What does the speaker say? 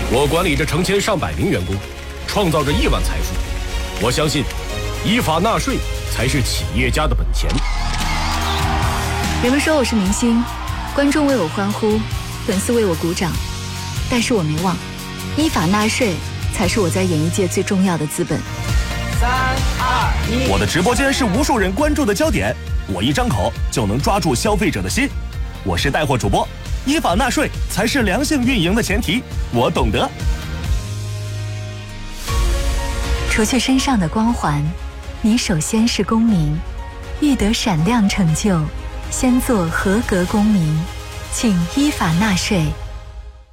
我管理着成千上百名员工，创造着亿万财富。我相信，依法纳税才是企业家的本钱。 人们说我是明星，观众为我欢呼，粉丝为我鼓掌，但是我没忘，依法纳税才是我在演艺界最重要的资本。 3、2、1， 我的直播间是无数人关注的焦点，我一张口就能抓住消费者的心。我是带货主播，依法纳税才是良性运营的前提，我懂得。 除去身上的光环，你首先是公民，欲得闪亮成就，先做合格公民，请依法纳税。